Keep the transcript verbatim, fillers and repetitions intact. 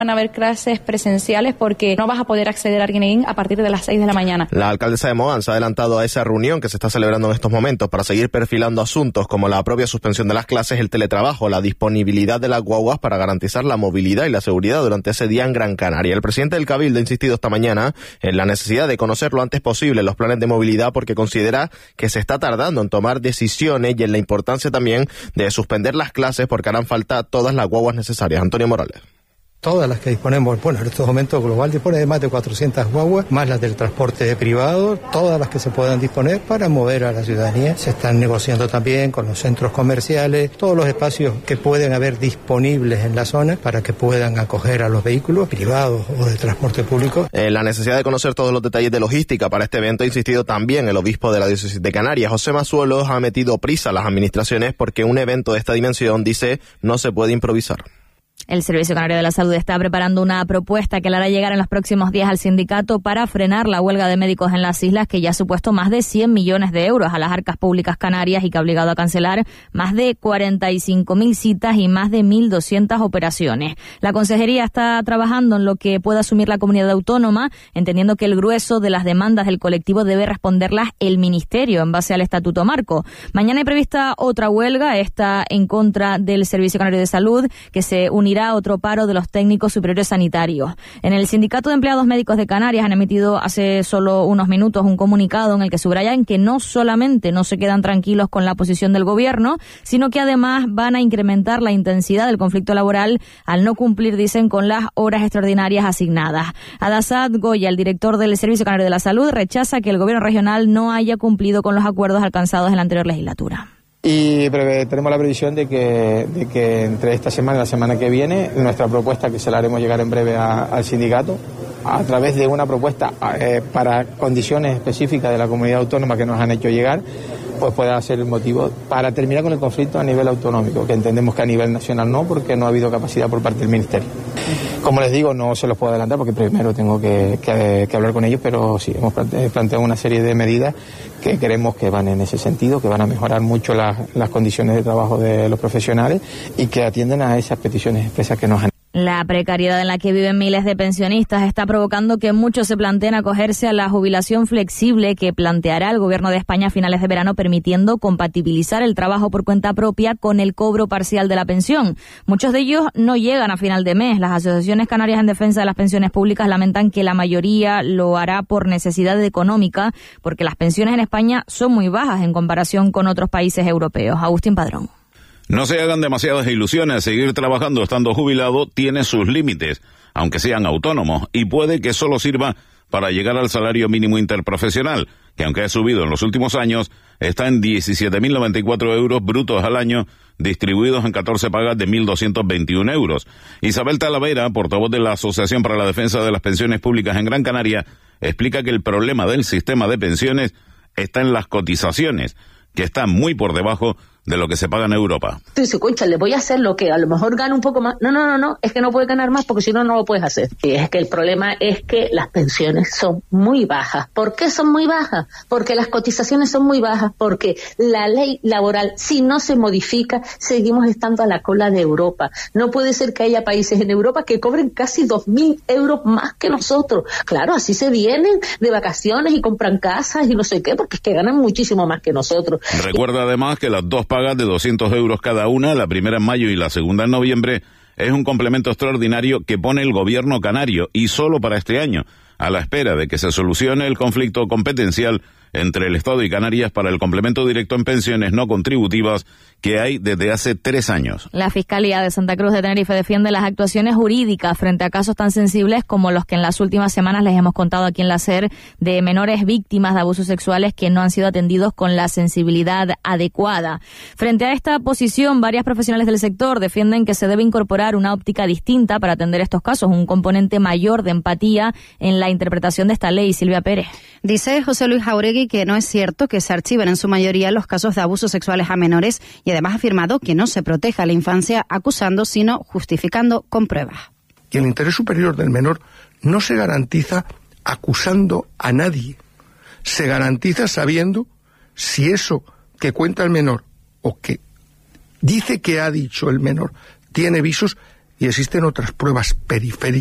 Van a haber clases presenciales porque no vas a poder acceder a Arguineguín a partir de las seis de la mañana. La alcaldesa de Mogán se ha adelantado a esa reunión que se está celebrando en estos momentos para seguir perfilando asuntos como la propia suspensión de las clases, el teletrabajo, la disponibilidad de las guaguas para garantizar la movilidad y la seguridad durante ese día en Gran Canaria. El presidente del Cabildo ha insistido esta mañana en la necesidad de conocer lo antes posible los planes de movilidad porque considera que se está tardando en tomar decisiones y en la importancia también de suspender las clases porque harán falta todas las guaguas necesarias. Antonio Morales. Todas las que disponemos, bueno, en estos momentos Global dispone de más de cuatrocientas guaguas, más las del transporte privado, todas las que se puedan disponer para mover a la ciudadanía. Se están negociando también con los centros comerciales, todos los espacios que pueden haber disponibles en la zona para que puedan acoger a los vehículos privados o de transporte público. En la necesidad de conocer todos los detalles de logística para este evento ha insistido también el obispo de la diócesis de Canarias. José Mazuelos ha metido prisa a las administraciones porque un evento de esta dimensión, dice, no se puede improvisar. El Servicio Canario de la Salud está preparando una propuesta que le hará llegar en los próximos días al sindicato para frenar la huelga de médicos en las islas, que ya ha supuesto más de cien millones de euros a las arcas públicas canarias y que ha obligado a cancelar más de cuarenta y cinco mil citas y más de mil doscientas operaciones. La Consejería está trabajando en lo que pueda asumir la comunidad autónoma, entendiendo que el grueso de las demandas del colectivo debe responderlas el Ministerio en base al Estatuto Marco. Mañana hay prevista otra huelga, esta en contra del Servicio Canario de Salud, que se unirá a otro paro de los técnicos superiores sanitarios. En el Sindicato de Empleados Médicos de Canarias han emitido hace solo unos minutos un comunicado en el que subrayan que no solamente no se quedan tranquilos con la posición del gobierno, sino que además van a incrementar la intensidad del conflicto laboral al no cumplir, dicen, con las horas extraordinarias asignadas. Adasad Goya, el director del Servicio Canario de la Salud, rechaza que el gobierno regional no haya cumplido con los acuerdos alcanzados en la anterior legislatura. Y prevé, tenemos la previsión de que, de que entre esta semana y la semana que viene, nuestra propuesta, que se la haremos llegar en breve a, al sindicato, a través de una propuesta eh, para condiciones específicas de la comunidad autónoma que nos han hecho llegar, pues pueda ser el motivo para terminar con el conflicto a nivel autonómico, que entendemos que a nivel nacional no, porque no ha habido capacidad por parte del Ministerio. Como les digo, no se los puedo adelantar porque primero tengo que, que, que hablar con ellos, pero sí, hemos planteado una serie de medidas que creemos que van en ese sentido, que van a mejorar mucho las, las condiciones de trabajo de los profesionales y que atienden a esas peticiones expresas que nos han. La precariedad en la que viven miles de pensionistas está provocando que muchos se planteen acogerse a la jubilación flexible que planteará el Gobierno de España a finales de verano, permitiendo compatibilizar el trabajo por cuenta propia con el cobro parcial de la pensión. Muchos de ellos no llegan a final de mes. Las asociaciones canarias en defensa de las pensiones públicas lamentan que la mayoría lo hará por necesidad económica, porque las pensiones en España son muy bajas en comparación con otros países europeos. Agustín Padrón. No se hagan demasiadas ilusiones, seguir trabajando estando jubilado tiene sus límites, aunque sean autónomos, y puede que solo sirva para llegar al salario mínimo interprofesional, que aunque ha subido en los últimos años, está en diecisiete mil noventa y cuatro euros brutos al año, distribuidos en catorce pagas de mil doscientos veintiuno euros. Isabel Talavera, portavoz de la Asociación para la Defensa de las Pensiones Públicas en Gran Canaria, explica que el problema del sistema de pensiones está en las cotizaciones, que están muy por debajo de lo que se paga en Europa. Tú dices, concha, le voy a hacer lo que a lo mejor gano un poco más. No, no, no, no, es que no puedes ganar más porque si no, no lo puedes hacer. Y es que el problema es que las pensiones son muy bajas. ¿Por qué son muy bajas? Porque las cotizaciones son muy bajas, porque la ley laboral, si no se modifica, seguimos estando a la cola de Europa. No puede ser que haya países en Europa que cobren casi dos mil euros más que nosotros. Claro, así se vienen de vacaciones y compran casas y no sé qué, porque es que ganan muchísimo más que nosotros. Recuerda además que las dos pagas de doscientos euros cada una, la primera en mayo y la segunda en noviembre, es un complemento extraordinario que pone el gobierno canario y solo para este año, a la espera de que se solucione el conflicto competencial entre el Estado y Canarias para el complemento directo en pensiones no contributivas que hay desde hace tres años. La Fiscalía de Santa Cruz de Tenerife defiende las actuaciones jurídicas frente a casos tan sensibles como los que en las últimas semanas les hemos contado aquí en la SER de menores víctimas de abusos sexuales que no han sido atendidos con la sensibilidad adecuada. Frente a esta posición, varias profesionales del sector defienden que se debe incorporar una óptica distinta para atender estos casos, un componente mayor de empatía en la interpretación de esta ley. Silvia Pérez. Dice José Luis Jauregui que no es cierto que se archiven en su mayoría los casos de abusos sexuales a menores y además ha afirmado que no se protege a la infancia acusando, sino justificando con pruebas. Y el interés superior del menor no se garantiza acusando a nadie. Se garantiza sabiendo si eso que cuenta el menor o que dice que ha dicho el menor tiene visos y existen otras pruebas periféricas